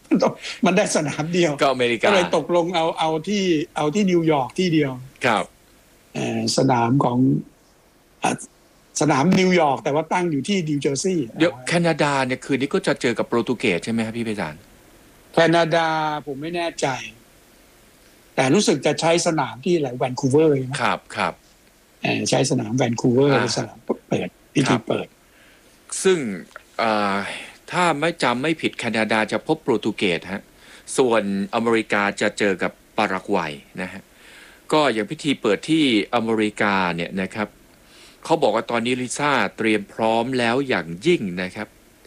มันได้สนามเดียวก็อเมริก็กาเลยตกลงเอาที่นิวยอร์กที่เดียวครับสนามของสนามนิวยอร์กแต่ว่าตั้งอยู่ที่นิวเจอร์ซีย์เดี๋ยวแคนาดาเนี่ยคืนนี้ก็จะเจอกับโปรตุเกสใช่ไหมครับพี่ไพศาลแคนาดาผมไม่แน่ใจแต่รู้สึกจะใช้สนามที่ไหนแวนคูเวอร์ครับครับใช้สนามแวนคูเวอร์เป็นสนามเปิดพิธีเปิดซึ่งถ้าไม่ผิดแคนาดาจะพบโปรตุเกสฮะส่วนอเมริกาจะเจอกับปารากวัยนะฮะก็อย่างพิธีเปิดที่อเมริกาเนี่ยนะครับเขาบอกว่าตอนนี้ลิซ่าเตรียมพร้อมแล้วอย่างยิ่งนะครับ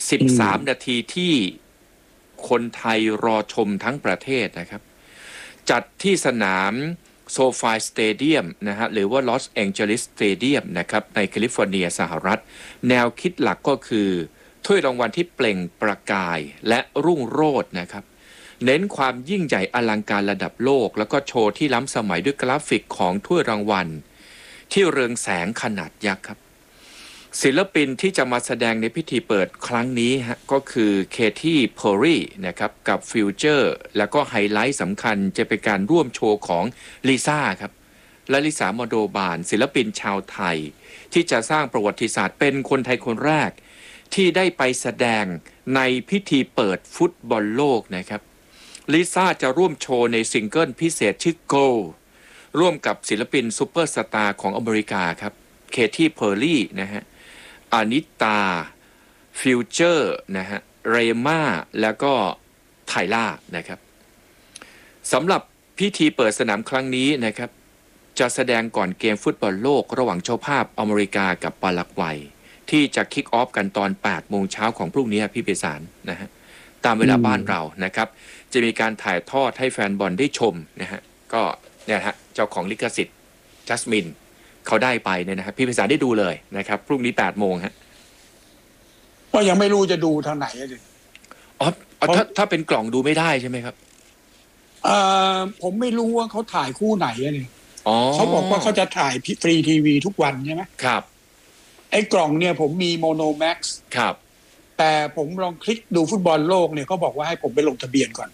13นาทีที่คนไทยรอชมทั้งประเทศนะครับจัดที่สนามโซฟาสเตเดียมนะฮะหรือว่าลอสแองเจลิสสเตเดียมนะครับในแคลิฟอร์เนียสหรัฐแนวคิดหลักก็คือถ้วยรางวัลที่เปล่งประกายและรุ่งโรจน์นะครับเน้นความยิ่งใหญ่อลังการระดับโลกแล้วก็โชว์ที่ล้ำสมัยด้วยกราฟิกของถ้วยรางวัลที่เรืองแสงขนาดยักษ์ครับศิลปินที่จะมาแสดงในพิธีเปิดครั้งนี้ฮะก็คือเคที่เพอร์รี่นะครับกับฟิวเจอร์แล้วก็ไฮไลท์สำคัญจะเป็นการร่วมโชว์ของลิซ่าครับและลิซ่าโมโดบานศิลปินชาวไทยที่จะสร้างประวัติศาสตร์เป็นคนไทยคนแรกที่ได้ไปแสดงในพิธีเปิดฟุตบอลโลกนะครับลิซ่าจะร่วมโชว์ในซิงเกิลพิเศษชื่อ Go ร่วมกับศิลปินซูเปอร์สตาร์ของอเมริกาครับเคที่เพอร์รี่นะฮะอานิตาฟิวเจอร์นะฮะเรม่าแล้วก็ไทล่านะครับสำหรับพิธีเปิดสนามครั้งนี้นะครับจะแสดงก่อนเกมฟุตบอลโลกระหว่างเจ้าภาพอเมริกากับปารากวัยที่จะคิกออฟกันตอน 8 โมงเช้าของพรุ่งนี้พี่เปสารนะฮะตามเวลาบ้านเรานะครับจะมีการถ่ายทอดให้แฟนบอลได้ชมนะฮะก็เนี่ยฮะเจ้าของลิขสิทธิ์จัสมินเขาได้ไปเนี่ยนะครับพี่เปสารได้ดูเลยนะครับพรุ่งนี้ 8 โมงฮะก็ยังไม่รู้จะดูทางไหนเลยอ๋อถ้าเป็นกล่องดูไม่ได้ใช่ไหมครับผมไม่รู้ว่าเขาถ่ายคู่ไหนเลยเขาบอกว่าเขาจะถ่ายฟรีทีวีทุกวันใช่ไหมครับไอ้กล่องเนี่ยผมมีโมโนแม็กซ์ครับแต่ผมลองคลิกดูฟุตบอลโลกเนี่ยเขาบอกว่าให้ผมไปลงทะเบียนก่อน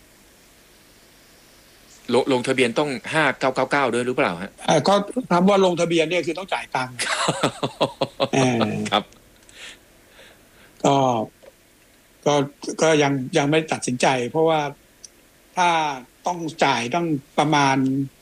ลงทะเบียนต้อง5999ด้วยหรือเปล่าฮะก็คำว่าลงทะเบียนเนี่ยคือต้องจ่ายตังค์ครับก็ก็ยังไม่ตัดสินใจเพราะว่าถ้าต้องจ่ายต้องประมาณ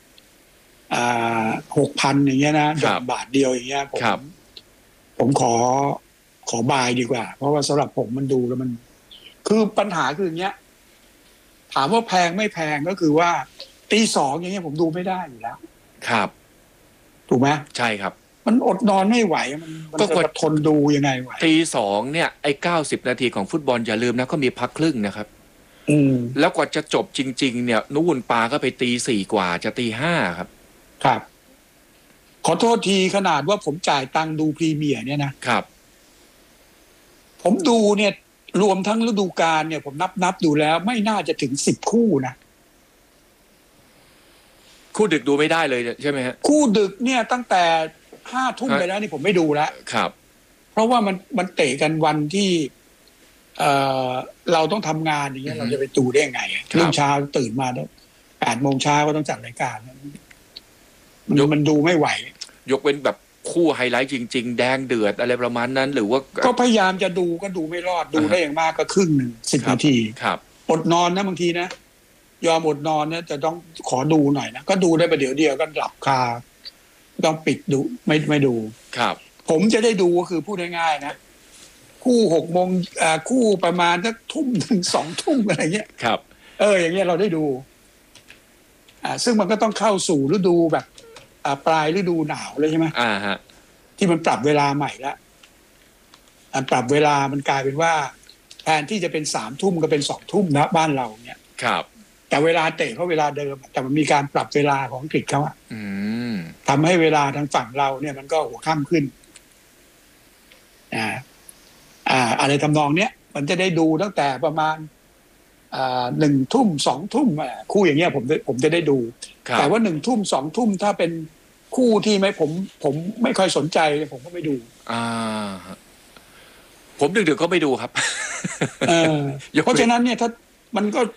6,000อย่างเงี้ยนะบาทเดียวอย่างเงี้ยผมขอบายดีกว่าเพราะว่าสำหรับผมมันดูแล้วมันคือปัญหาคืออย่างเงี้ยถามว่าแพงไม่แพงก็คือว่าตี 2อย่างเงี้ยผมดูไม่ได้อยู่แล้วครับถูกไหมใช่ครับมันอดนอนไม่ไหวมันจะทนดูยังไงไหวตี 2เนี่ยไอ้90 นาทีของฟุตบอลอย่าลืมนะก็มีพักครึ่งนะครับแล้วกว่าจะจบจริงๆเนี่ยนู่นปาก็ไปตี 4กว่าจะตี 5ครับครับขอโทษทีขนาดว่าผมจ่ายตังค์ดูพรีเมียร์เนี่ยนะครับผมดูเนี่ยรวมทั้งฤดูกาลเนี่ยผมนับดูแล้วไม่น่าจะถึง10 คู่นะคู่ดึกดูไม่ได้เลยใช่ไหมฮะคู่ดึกเนี่ยตั้งแต่5 ทุ่มไปแล้วนี่ผมไม่ดูแล้วครับเพราะว่ามันเตะกันวันที่เราต้องทำงานอย่างเงี้ยเราจะไปดูได้ยังไงรุ่งเช้าตื่นมาแล้ว8 โมงเช้าก็ต้องจัดรายการมันดูไม่ไหวยกเว้นแบบคู่ไฮไลท์จริงๆแดงเดือดอะไรประมาณนั้นหรือว่าก็พยายามจะดูก็ดูไม่รอดดูได้อย่างมากก็ครึ่งหนึ่ง10 นาทีอดนอนนะบางทีนะยอมอดนอนเนี่ยจะต้องขอดูหน่อยนะก็ดูได้ประเดี๋ยวเดียวก็หลับคาต้องปิดดูไม่ดูครับผมจะได้ดูก็คือพูดง่ายๆนะคู่6 โมงคู่ประมาณสักทุ่มถึง2 ทุ่มอะไรเงี้ยครับอย่างเงี้ยเราได้ดูซึ่งมันก็ต้องเข้าสู่ฤดูแบบปลายฤดูหนาวเลยใช่ไหมฮะที่มันปรับเวลาใหม่แล้วปรับเวลามันกลายเป็นว่าแทนที่จะเป็น3 ทุ่มก็เป็น2 ทุ่มนะบ้านเราเนี่ยครับแต่เวลาเตะเขาเวลาเดิมแต่มันมีการปรับเวลาของอังกฤษเขาทำให้เวลาทางฝั่งเราเนี่ยมันก็หัวค่ำขึ้นอะไรทำนองเนี้ยมันจะได้ดูตั้งแต่ประมาณ1 ทุ่ม2 ทุ่มคู่อย่างเงี้ยผมจะได้ดูแต่ว่า1 ทุ่ม2 ทุ่มถ้าเป็นคู่ที่ผมไม่ค่อยสนใจผมก็ไม่ดูผมดึกๆก็ไม่ดูครับเพราะฉะนั้นเนี่ยถ้ามันก็